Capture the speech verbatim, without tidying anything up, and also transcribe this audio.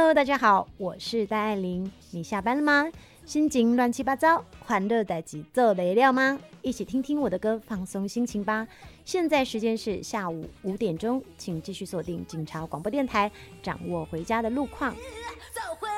Hello， 大家好，我是戴爱玲。你下班了吗？心情乱七八糟，欢乐代志做不了吗？一起听听我的歌，放松心情吧。现在时间是下午五点钟，请继续锁定警察广播电台，掌握回家的路况。